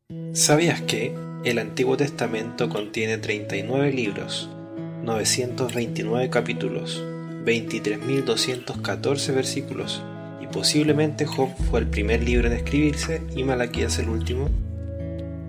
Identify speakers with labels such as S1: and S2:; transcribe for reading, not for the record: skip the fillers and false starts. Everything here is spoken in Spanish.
S1: ¿Sabías que el Antiguo Testamento contiene 39 libros, 929 capítulos, 23.214 versículos y posiblemente Job fue el primer libro en escribirse y Malaquías el último?